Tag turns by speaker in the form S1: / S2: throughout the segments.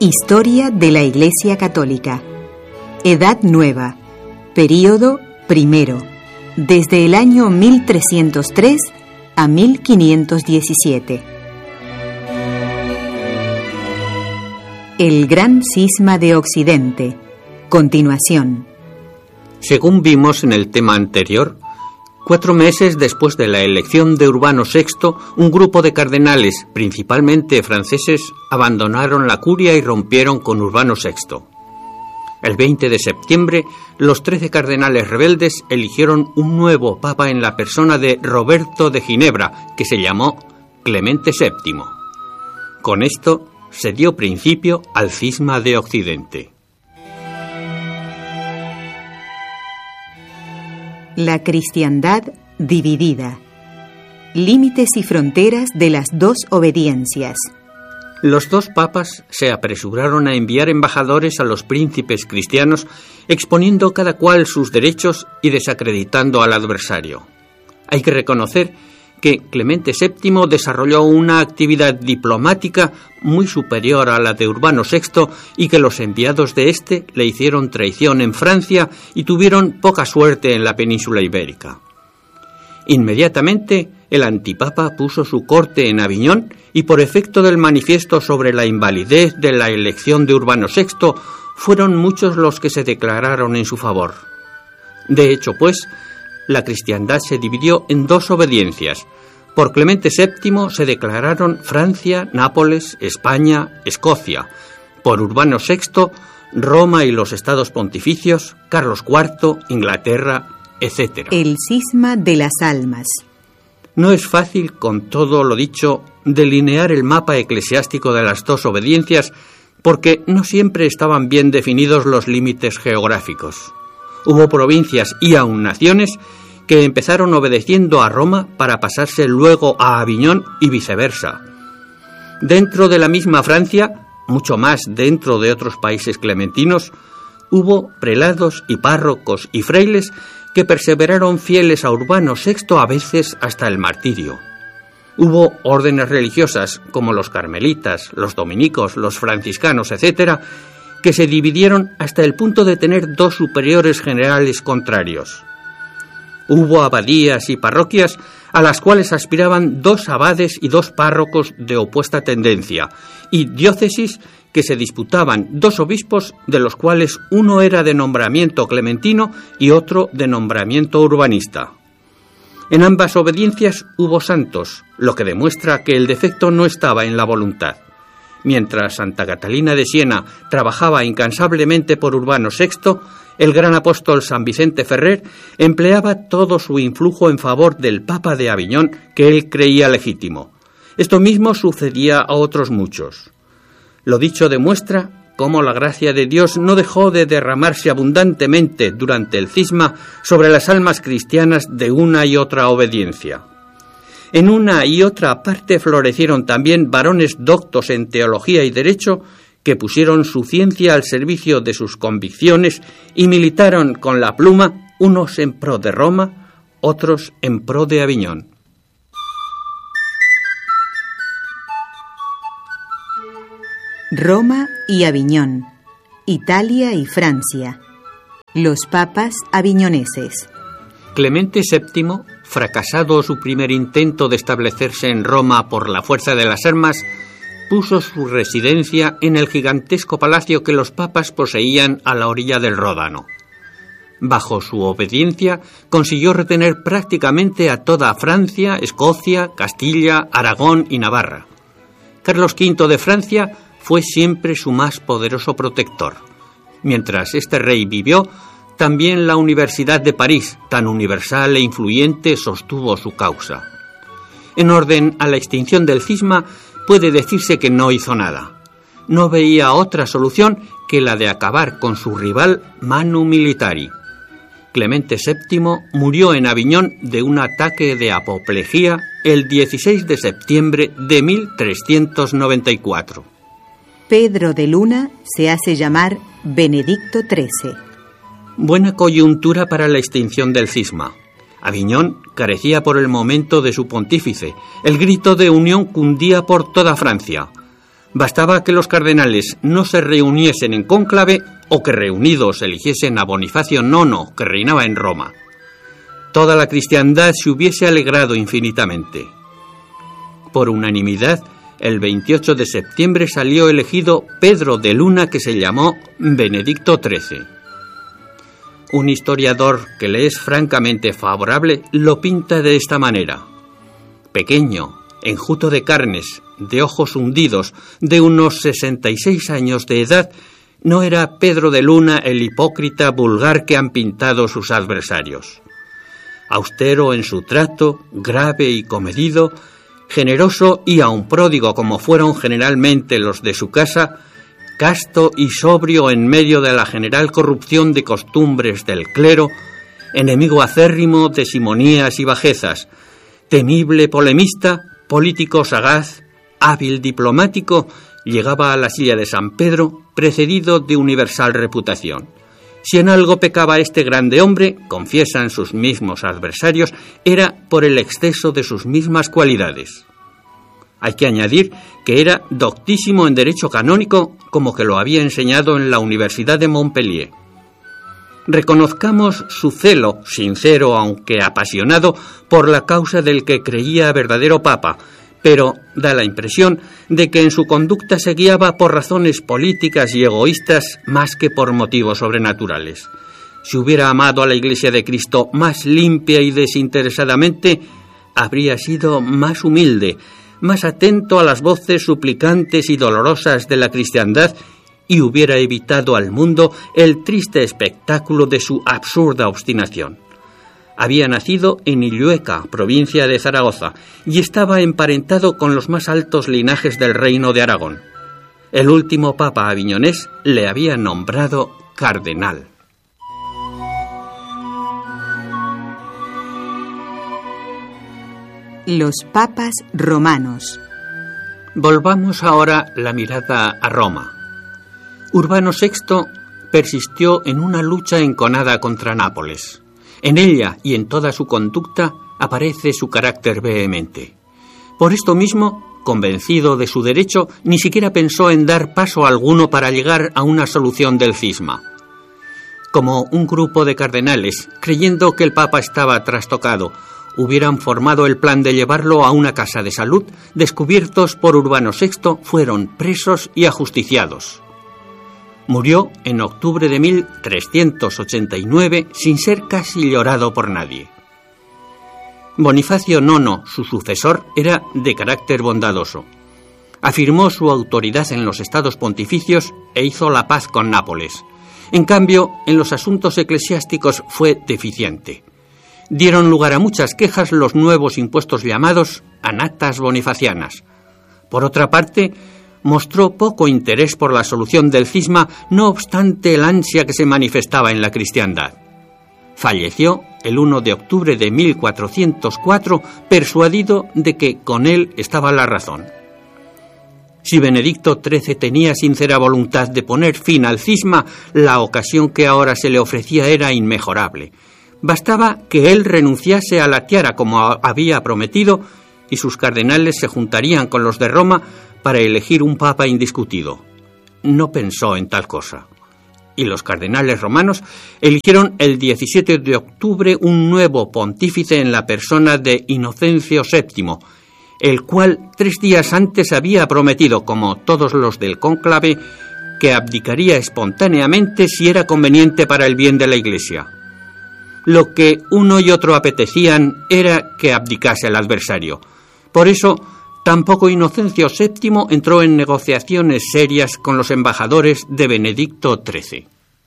S1: Historia de la Iglesia Católica. Edad Nueva. Período primero. Desde el año 1303 a 1517. El Gran Cisma de Occidente. Continuación.
S2: Según vimos en el tema anterior, 4 meses después de la elección de Urbano VI, un grupo de cardenales, principalmente franceses, abandonaron la curia y rompieron con Urbano VI. El 20 de septiembre, los 13 cardenales rebeldes eligieron un nuevo papa en la persona de Roberto de Ginebra, que se llamó Clemente VII. Con esto se dio principio al Cisma de Occidente.
S1: La cristiandad dividida. Límites y fronteras de las dos obediencias.
S2: Los dos papas se apresuraron a enviar embajadores a los príncipes cristianos, exponiendo cada cual sus derechos y desacreditando al adversario. Hay que reconocer que Clemente VII desarrolló una actividad diplomática muy superior a la de Urbano VI y que los enviados de éste le hicieron traición en Francia y tuvieron poca suerte en la península ibérica. Inmediatamente, el antipapa puso su corte en Aviñón y por efecto del manifiesto sobre la invalidez de la elección de Urbano VI, fueron muchos los que se declararon en su favor. De hecho, pues, la cristiandad se dividió en dos obediencias. Por Clemente VII se declararon Francia, Nápoles, España, Escocia. Por Urbano VI, Roma y los estados pontificios, Carlos IV, Inglaterra, etc.
S1: El cisma de las almas.
S2: No es fácil, con todo lo dicho, delinear el mapa eclesiástico de las dos obediencias, porque no siempre estaban bien definidos los límites geográficos. Hubo provincias y aun naciones que empezaron obedeciendo a Roma para pasarse luego a Aviñón y viceversa. Dentro de la misma Francia, mucho más dentro de otros países clementinos, hubo prelados y párrocos y frailes que perseveraron fieles a Urbano VI a veces hasta el martirio. Hubo órdenes religiosas como los carmelitas, los dominicos, los franciscanos, etc., que se dividieron hasta el punto de tener dos superiores generales contrarios. Hubo abadías y parroquias a las cuales aspiraban 2 abades y 2 párrocos de opuesta tendencia, y diócesis que se disputaban 2 obispos, de los cuales uno era de nombramiento clementino y otro de nombramiento urbanista. En ambas obediencias hubo santos, lo que demuestra que el defecto no estaba en la voluntad. Mientras Santa Catalina de Siena trabajaba incansablemente por Urbano VI, el gran apóstol San Vicente Ferrer empleaba todo su influjo en favor del Papa de Aviñón, que él creía legítimo. Esto mismo sucedía a otros muchos. Lo dicho demuestra cómo la gracia de Dios no dejó de derramarse abundantemente durante el cisma sobre las almas cristianas de una y otra obediencia. En una y otra parte florecieron también varones doctos en teología y derecho que pusieron su ciencia al servicio de sus convicciones y militaron con la pluma, unos en pro de Roma, otros en pro de Aviñón.
S1: Roma y Aviñón, Italia y Francia. Los papas aviñoneses.
S2: Clemente VII, fracasado su primer intento de establecerse en Roma por la fuerza de las armas, puso su residencia en el gigantesco palacio que los papas poseían a la orilla del Ródano. Bajo su obediencia, consiguió retener prácticamente a toda Francia, Escocia, Castilla, Aragón y Navarra. Carlos V de Francia fue siempre su más poderoso protector. Mientras este rey vivió, también la Universidad de París, tan universal e influyente, sostuvo su causa. En orden a la extinción del cisma, puede decirse que no hizo nada. No veía otra solución que la de acabar con su rival Manu Militari. Clemente VII murió en Aviñón de un ataque de apoplejía el 16 de septiembre de 1394.
S1: Pedro de Luna se hace llamar Benedicto XIII.
S2: Buena coyuntura para la extinción del cisma. Aviñón carecía por el momento de su pontífice. El grito de unión cundía por toda Francia. Bastaba que los cardenales no se reuniesen en cónclave o que reunidos eligiesen a Bonifacio IX, que reinaba en Roma. Toda la cristiandad se hubiese alegrado infinitamente. Por unanimidad, el 28 de septiembre salió elegido Pedro de Luna, que se llamó Benedicto XIII. Un historiador que le es francamente favorable lo pinta de esta manera: pequeño, enjuto de carnes, de ojos hundidos, de unos 66 años de edad, no era Pedro de Luna el hipócrita vulgar que han pintado sus adversarios. Austero en su trato, grave y comedido, generoso y aun pródigo como fueron generalmente los de su casa, casto y sobrio en medio de la general corrupción de costumbres del clero, enemigo acérrimo de simonías y bajezas, temible polemista, político sagaz, hábil diplomático, llegaba a la silla de San Pedro precedido de universal reputación. Si en algo pecaba este grande hombre, confiesan sus mismos adversarios, era por el exceso de sus mismas cualidades. Hay que añadir que era doctísimo en derecho canónico, como que lo había enseñado en la Universidad de Montpellier. Reconozcamos su celo, sincero aunque apasionado, por la causa del que creía verdadero papa, pero da la impresión de que en su conducta se guiaba por razones políticas y egoístas más que por motivos sobrenaturales. Si hubiera amado a la Iglesia de Cristo más limpia y desinteresadamente, habría sido más humilde, más atento a las voces suplicantes y dolorosas de la cristiandad y hubiera evitado al mundo el triste espectáculo de su absurda obstinación. Había nacido en Illueca, provincia de Zaragoza, y estaba emparentado con los más altos linajes del reino de Aragón. El último papa aviñonés le había nombrado cardenal.
S1: Los papas romanos.
S2: Volvamos ahora la mirada a Roma. Urbano VI persistió en una lucha enconada contra Nápoles. En ella y en toda su conducta aparece su carácter vehemente. Por esto mismo, convencido de su derecho, ni siquiera pensó en dar paso alguno para llegar a una solución del cisma. Como un grupo de cardenales, creyendo que el Papa estaba trastocado, hubieran formado el plan de llevarlo a una casa de salud, descubiertos por Urbano VI, fueron presos y ajusticiados. Murió en octubre de 1389 sin ser casi llorado por nadie. Bonifacio IX, su sucesor, era de carácter bondadoso. Afirmó su autoridad en los estados pontificios e hizo la paz con Nápoles. En cambio, en los asuntos eclesiásticos fue deficiente. Dieron lugar a muchas quejas los nuevos impuestos llamados anatas bonifacianas. Por otra parte, mostró poco interés por la solución del cisma, no obstante el ansia que se manifestaba en la cristiandad. Falleció el 1 de octubre de 1404, persuadido de que con él estaba la razón. Si Benedicto XIII tenía sincera voluntad de poner fin al cisma, la ocasión que ahora se le ofrecía era inmejorable. Bastaba que él renunciase a la tiara como había prometido y sus cardenales se juntarían con los de Roma para elegir un papa indiscutido. No pensó en tal cosa. Y los cardenales romanos eligieron el 17 de octubre un nuevo pontífice en la persona de Inocencio VII, el cual 3 días antes había prometido, como todos los del cónclave, que abdicaría espontáneamente si era conveniente para el bien de la Iglesia. Lo que uno y otro apetecían era que abdicase el adversario. Por eso, tampoco Inocencio VII entró en negociaciones serias con los embajadores de Benedicto XIII.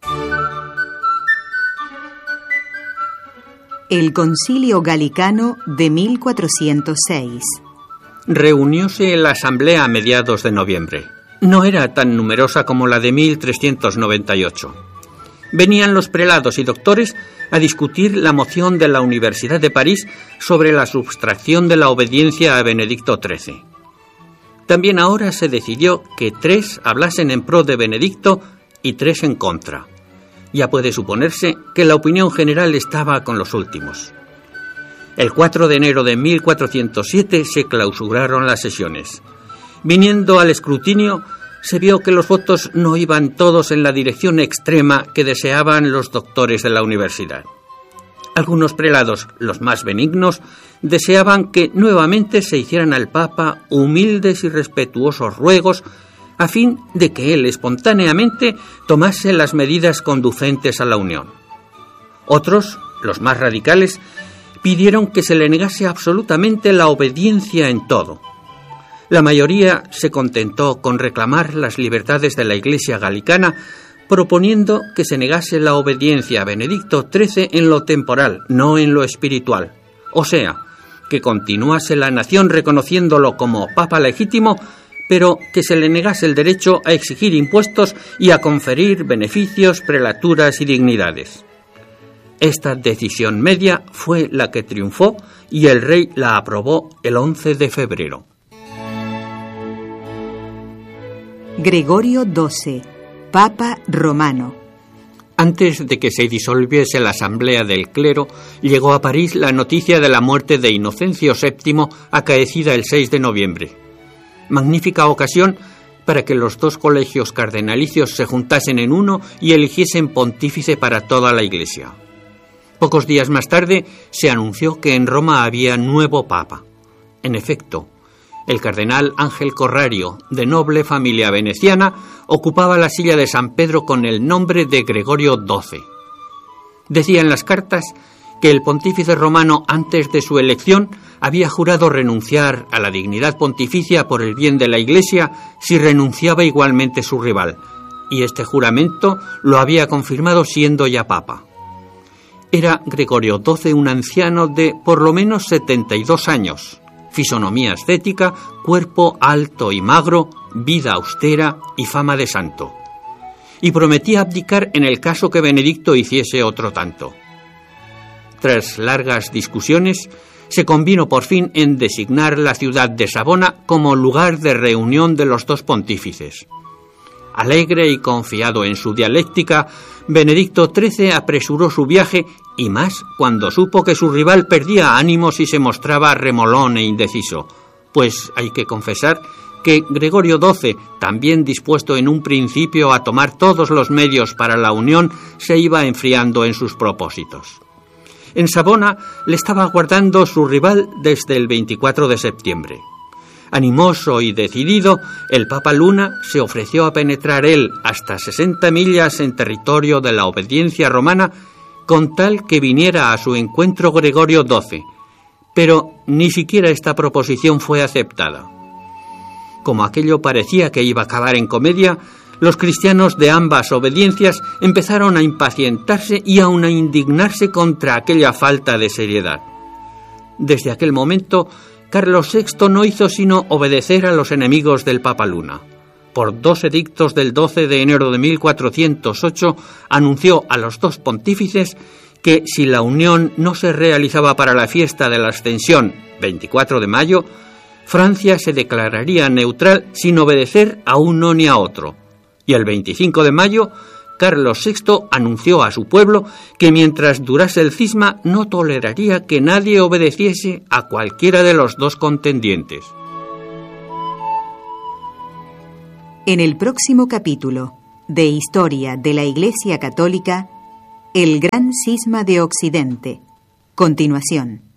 S1: El Concilio Galicano de 1406.
S2: Reunióse la asamblea a mediados de noviembre. No era tan numerosa como la de 1398. Venían los prelados y doctores a discutir la moción de la Universidad de París sobre la subtracción de la obediencia a Benedicto XIII. También ahora se decidió que 3 hablasen en pro de Benedicto y 3 en contra. Ya puede suponerse que la opinión general estaba con los últimos. El 4 de enero de 1407 se clausuraron las sesiones. Viniendo al escrutinio, se vio que los votos no iban todos en la dirección extrema que deseaban los doctores de la universidad. Algunos prelados, los más benignos, deseaban que nuevamente se hicieran al Papa humildes y respetuosos ruegos a fin de que él espontáneamente tomase las medidas conducentes a la unión. Otros, los más radicales, pidieron que se le negase absolutamente la obediencia en todo. La mayoría se contentó con reclamar las libertades de la Iglesia galicana, proponiendo que se negase la obediencia a Benedicto XIII en lo temporal, no en lo espiritual. O sea, que continuase la nación reconociéndolo como papa legítimo, pero que se le negase el derecho a exigir impuestos y a conferir beneficios, prelaturas y dignidades. Esta decisión media fue la que triunfó y el rey la aprobó el 11 de febrero.
S1: Gregorio XII, Papa romano.
S2: Antes de que se disolviese la asamblea del clero, llegó a París la noticia de la muerte de Inocencio VII, acaecida el 6 de noviembre. Magnífica ocasión para que los dos colegios cardenalicios se juntasen en uno y eligiesen pontífice para toda la Iglesia. Pocos días más tarde se anunció que en Roma había nuevo papa. En efecto, el cardenal Ángel Corrario, de noble familia veneciana, ocupaba la silla de San Pedro con el nombre de Gregorio XII. Decía en las cartas que el pontífice romano, antes de su elección, había jurado renunciar a la dignidad pontificia por el bien de la Iglesia si renunciaba igualmente su rival, y este juramento lo había confirmado siendo ya papa. Era Gregorio XII un anciano de por lo menos 72 años, fisonomía ascética, cuerpo alto y magro, vida austera y fama de santo. Y prometía abdicar en el caso que Benedicto hiciese otro tanto. Tras largas discusiones, se convino por fin en designar la ciudad de Savona como lugar de reunión de los dos pontífices. Alegre y confiado en su dialéctica, Benedicto XIII apresuró su viaje, y más cuando supo que su rival perdía ánimos y se mostraba remolón e indeciso, pues hay que confesar que Gregorio XII, también dispuesto en un principio a tomar todos los medios para la unión, se iba enfriando en sus propósitos. En Savona le estaba aguardando su rival desde el 24 de septiembre. Animoso y decidido, el Papa Luna se ofreció a penetrar él hasta 60 millas en territorio de la obediencia romana con tal que viniera a su encuentro Gregorio XII, pero ni siquiera esta proposición fue aceptada. Como aquello parecía que iba a acabar en comedia, los cristianos de ambas obediencias empezaron a impacientarse y aun a indignarse contra aquella falta de seriedad. Desde aquel momento, Carlos VI no hizo sino obedecer a los enemigos del Papa Luna. Por 2 edictos del 12 de enero de 1408, anunció a los dos pontífices que si la unión no se realizaba para la fiesta de la Ascensión, 24 de mayo, Francia se declararía neutral sin obedecer a uno ni a otro. Y el 25 de mayo, Carlos VI anunció a su pueblo que mientras durase el cisma no toleraría que nadie obedeciese a cualquiera de los dos contendientes.
S1: En el próximo capítulo de Historia de la Iglesia Católica, el Gran Cisma de Occidente. Continuación.